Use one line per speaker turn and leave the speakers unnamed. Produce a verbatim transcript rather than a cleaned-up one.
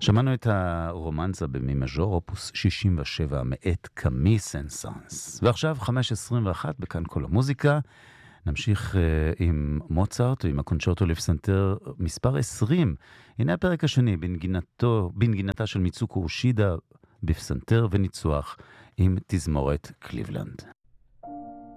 שמענו את הרומנזה במי מז'ור, אופוס שישים ושבע מאת קאמי סן-סאנס. ועכשיו חמש עשרים ואחת בכאן כל המוזיקה. נמשיך uh, עם מוצרט ועם הקונצ'רטו לפסנתר מספר עשרים. הנה הפרק השני בנגינתו, בנגינתה של מיצוקו אושידה בפסנתר וניצוח עם תזמורת קליבלנד.